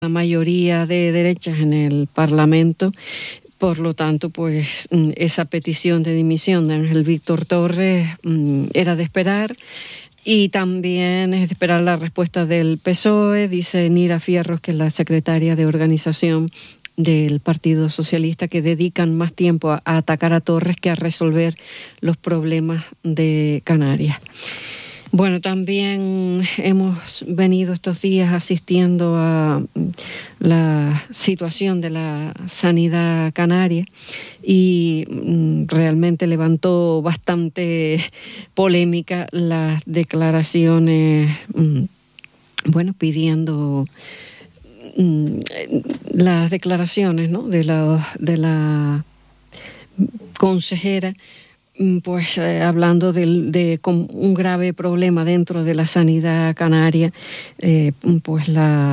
la mayoría de derechas en el Parlamento. Por lo tanto, pues esa petición de dimisión de Ángel Víctor Torres era de esperar. Y también es de esperar la respuesta del PSOE, dice Nira Fierros, que es la secretaria de organización del Partido Socialista, que dedican más tiempo a atacar a Torres que a resolver los problemas de Canarias. Bueno, también hemos venido estos días asistiendo a la situación de la sanidad canaria y realmente levantó bastante polémica las declaraciones, pidiendo las declaraciones, ¿no?, de la consejera, pues hablando de un grave problema dentro de la sanidad canaria, pues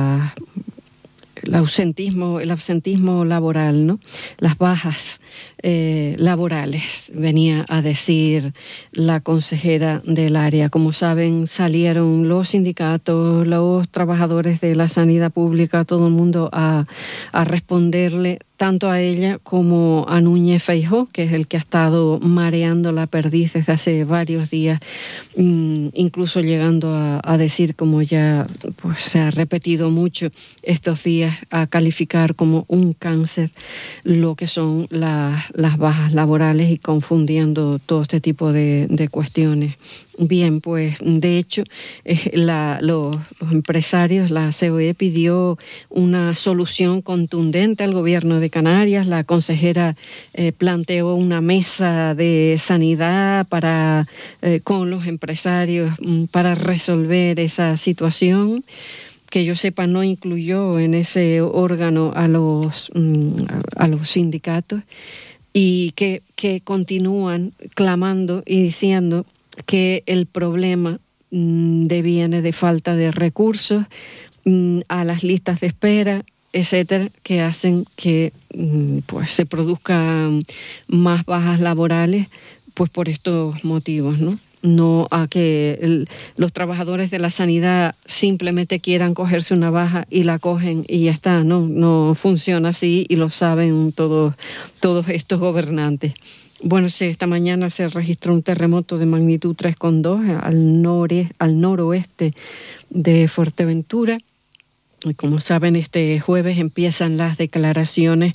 el absentismo laboral, ¿no?, las bajas laborales, venía a decir la consejera del área. Como saben, salieron los sindicatos, los trabajadores de la sanidad pública, todo el mundo a responderle, tanto a ella como a Núñez Feijóo, que es el que ha estado mareando la perdiz desde hace varios días, incluso llegando a decir, como ya pues se ha repetido mucho estos días, a calificar como un cáncer lo que son las bajas laborales y confundiendo todo este tipo de cuestiones. Bien, pues de hecho los empresarios, la COE pidió una solución contundente al gobierno de Canarias. La consejera planteó una mesa de sanidad con los empresarios para resolver esa situación. Que yo sepa, no incluyó en ese órgano a los sindicatos, y que continúan clamando y diciendo que el problema deviene de falta de recursos, a las listas de espera, etcétera, que hacen que pues se produzcan más bajas laborales, pues por estos motivos, ¿no? No a que los trabajadores de la sanidad simplemente quieran cogerse una baja y la cogen y ya está. No funciona así, y lo saben todos estos gobernantes. Bueno, esta mañana se registró un terremoto de magnitud 3,2 al noroeste de Fuerteventura. Y como saben, este jueves empiezan las declaraciones,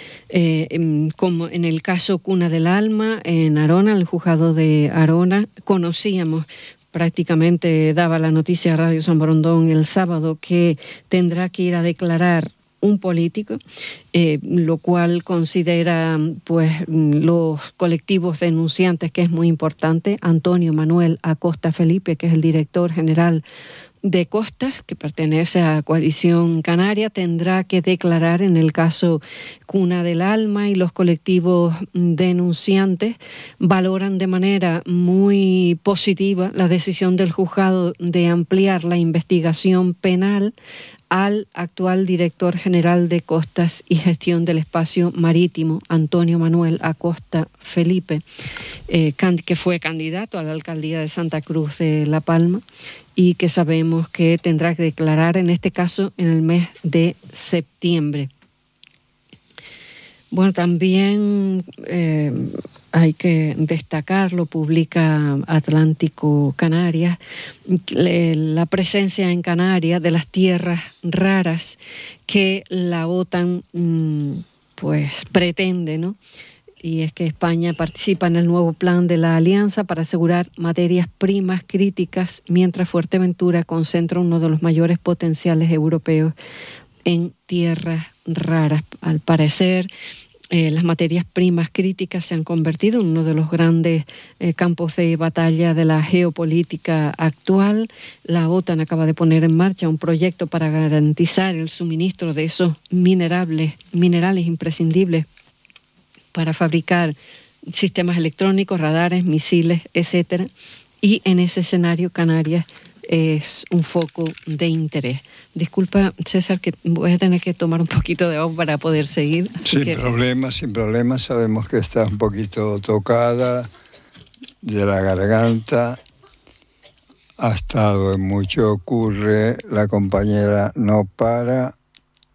como en el caso Cuna del Alma, en Arona, el juzgado de Arona. Conocíamos, prácticamente daba la noticia a Radio San Borondón el sábado, que tendrá que ir a declarar un político, lo cual considera pues los colectivos denunciantes que es muy importante. Antonio Manuel Acosta Felipe, que es el director general de Costas, que pertenece a Coalición Canaria, tendrá que declarar en el caso Cuna del Alma, y los colectivos denunciantes valoran de manera muy positiva la decisión del juzgado de ampliar la investigación penal al actual director general de Costas y Gestión del Espacio Marítimo, Antonio Manuel Acosta Felipe, que fue candidato a la alcaldía de Santa Cruz de La Palma, y que sabemos que tendrá que declarar en este caso en el mes de septiembre. Bueno, también hay que destacarlo, publica Atlántico Canarias, la presencia en Canarias de las tierras raras que la OTAN pues pretende, ¿no? Y es que España participa en el nuevo plan de la Alianza para asegurar materias primas críticas, mientras Fuerteventura concentra uno de los mayores potenciales europeos en tierras raras. Al parecer, las materias primas críticas se han convertido en uno de los grandes campos de batalla de la geopolítica actual. La OTAN acaba de poner en marcha un proyecto para garantizar el suministro de esos minerales imprescindibles para fabricar sistemas electrónicos, radares, misiles, etcétera. Y en ese escenario Canarias es un foco de interés. Disculpa, César, que voy a tener que tomar un poquito de agua para poder seguir. Sin problema. Sabemos que está un poquito tocada de la garganta. Ha estado en mucho ocurre. La compañera no para.